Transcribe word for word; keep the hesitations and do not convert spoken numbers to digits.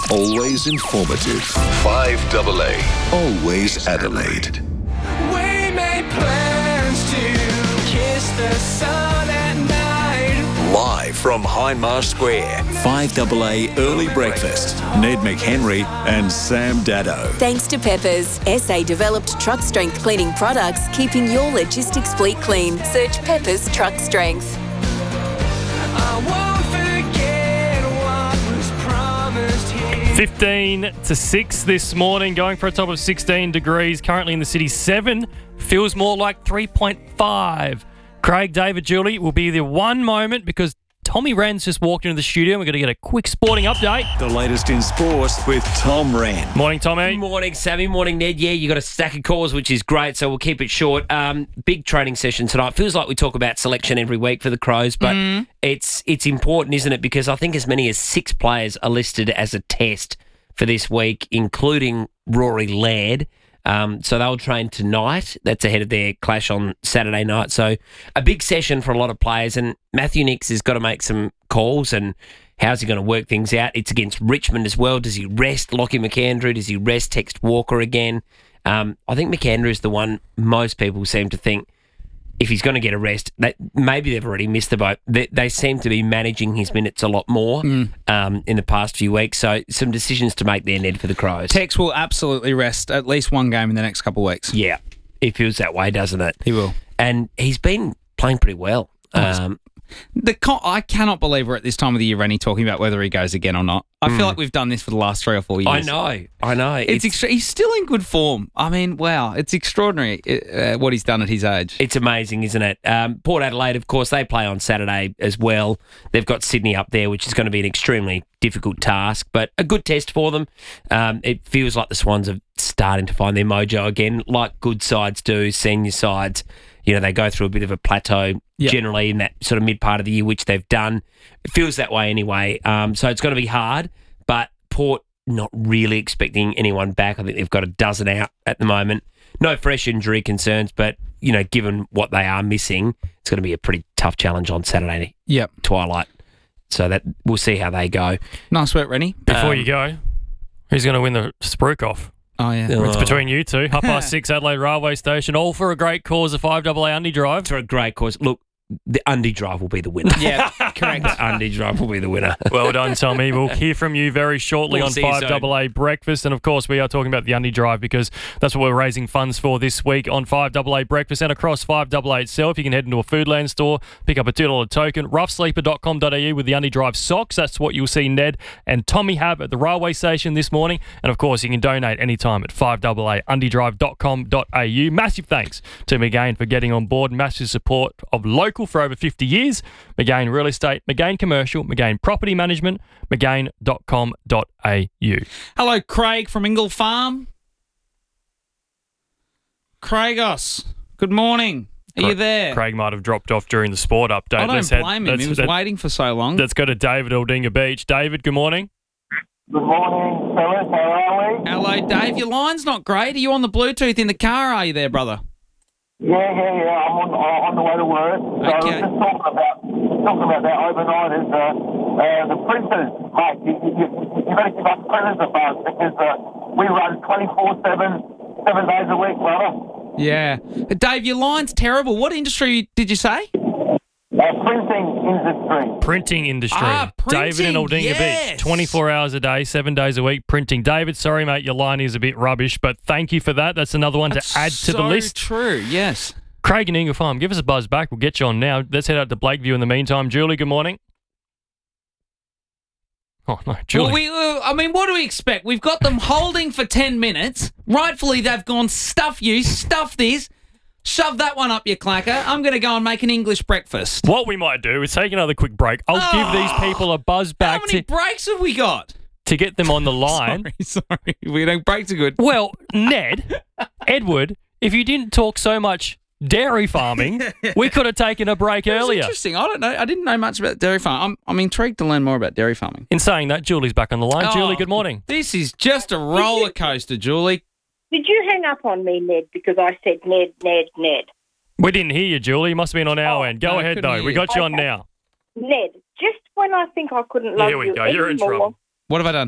always informative. five double A, always Adelaide. We made plans to kiss the sun at night. Live from Hindmarsh Square, five double A Early Breakfast. Ned McHenry and Sam Dado. Thanks to Peppers, S A-developed truck strength cleaning products, keeping your logistics fleet clean. Search Peppers Truck Strength. I won't forget what was promised here. fifteen to six this morning, going for a top of sixteen degrees. Currently in the city, seven. Feels more like three point five. Craig, David, Julie will be the one moment because Tommy Wren's just walked into the studio. We're going to get a quick sporting update. The latest in sports with Tom Wren. Morning, Tommy. Morning, Sammy. Morning, Ned. Yeah, you got a stack of calls, which is great, so we'll keep it short. Um, big training session tonight. Feels like we talk about selection every week for the Crows, but mm. it's it's important, isn't it? Because I think as many as six players are listed as a test for this week, including Rory Laird. Um, so they'll train tonight. That's ahead of their clash on Saturday night. So a big session for a lot of players. And Matthew Nicks has got to make some calls. And how's he going to work things out? It's against Richmond as well. Does he rest Lockie McAndrew? Does he rest Text Walker again? Um, I think McAndrew is the one most people seem to think if he's going to get a rest, that maybe they've already missed the boat. They, they seem to be managing his minutes a lot more mm. um, in the past few weeks. So some decisions to make there, Ned, for the Crows. Tex will absolutely rest at least one game in the next couple of weeks. Yeah, it feels that way, doesn't it? He will. And he's been playing pretty well. Um, the con- I cannot believe we're at this time of the year, Rennie, talking about whether he goes again or not. I mm. feel like we've done this for the last three or four years. I know, I know. It's, it's extra- He's still in good form. I mean, wow, it's extraordinary uh, what he's done at his age. It's amazing, isn't it? Um, Port Adelaide, of course, they play on Saturday as well. They've got Sydney up there, which is going to be an extremely difficult task, but a good test for them. Um, it feels like the Swans are starting to find their mojo again, like good sides do, senior sides. You know, they go through a bit of a plateau yep. generally in that sort of mid part of the year, which they've done. It feels that way anyway. Um, so it's going to be hard, but Port not really expecting anyone back. I think they've got a dozen out at the moment. No fresh injury concerns, but, you know, given what they are missing, it's going to be a pretty tough challenge on Saturday yep. twilight. So that we'll see how they go. Nice work, Rennie. Before Um, you go, who's going to win the Spruik off? Oh, yeah. It's between you two. Half past six, Adelaide Railway Station. All for a great cause, a five double A Undie Drive. For a great cause. Look, the Undie Drive will be the winner. Yeah, correct. The Undie Drive will be the winner. Well done, Tommy. We'll hear from you very shortly We'll on see you five double A Breakfast. And, of course, we are talking about the Undie Drive because that's what we're raising funds for this week on five double A Breakfast and across five double A itself. You can head into a Foodland store, pick up a two dollars token, rough sleeper dot com dot a u with the Undie Drive socks. That's what you'll see Ned and Tommy have at the railway station this morning. And, of course, you can donate anytime at five double A undie drive dot com dot a u. Massive thanks to McGain for getting on board. Massive support of local for over fifty years. McGain Real Estate, McGain Commercial, McGain Property Management, McGain dot com dot a u. Hello, Craig from Ingle Farm. Craigos, good morning. Are you there? Craig might have dropped off during the sport update. I don't Let's blame head, him. He was let, waiting for so long. Let's go to David Aldinga Beach. David, good morning. Good morning, fellas. How are we? Hello, Dave. Your line's not great. Are you on the Bluetooth in the car, are you there, brother? Yeah, yeah, yeah. I'm on uh, on the way to work. So Okay. I was just talking about talking about that overnighters. Uh, uh, the printers, mate. You, you, you, you got to give us printers a buzz because uh, we run twenty-four seven, seven days a week, brother. Yeah. Dave, your line's terrible. What industry did you say? Uh, printing industry. Printing industry. Ah, printing, David in Aldinga yes. Beach. twenty-four hours a day, seven days a week, printing. David, sorry, mate, your line is a bit rubbish, but thank you for that. That's another one That's to add to so the list. True, yes. Craig and Ingle Farm, give us a buzz back. We'll get you on now. Let's head out to Blakeview in the meantime. Julie, good morning. Oh, no, Julie. Well, we, uh, I mean, what do we expect? We've got them holding for ten minutes. Rightfully, they've gone, stuff you, stuff this. Shove that one up your clacker. I'm going to go and make an English breakfast. What we might do is take another quick break. I'll Oh, give these people a buzz How back many to, breaks have we got? to get them on the line. Sorry, sorry. We don't breaks are good. Well, Ned, Edward, if you didn't talk so much dairy farming, we could have taken a break That's earlier. interesting. I don't know. I didn't know much about dairy farming. I'm, I'm intrigued to learn more about dairy farming. In saying that, Julie's back on the line. Oh, Julie, good morning. This is just a roller coaster, Julie. Did you hang up on me, Ned, because I said Ned, Ned, Ned? We didn't hear you, Julie. You must have been on our Oh, end. Go no, ahead, couldn't though. hear We you. got you on Okay. now. Ned, just when I think I couldn't love Here we you go. You're in anymore, trouble. What have I done?